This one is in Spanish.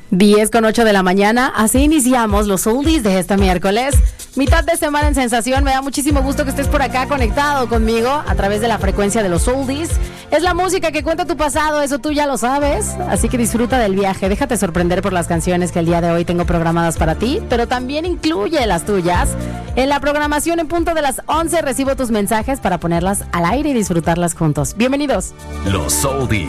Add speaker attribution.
Speaker 1: 10:08 de la mañana, así iniciamos los oldies de este miércoles. Mitad de semana en Sensación, me da muchísimo gusto que estés por acá conectado conmigo a través de la frecuencia de los oldies. Es la música que cuenta tu pasado, eso tú ya lo sabes, así que disfruta del viaje, déjate sorprender por las canciones que el día de hoy tengo programadas para ti, pero también incluye las tuyas. En la programación en punto de las 11 recibo tus mensajes para ponerlas al aire y disfrutarlas juntos. Bienvenidos.
Speaker 2: Los oldies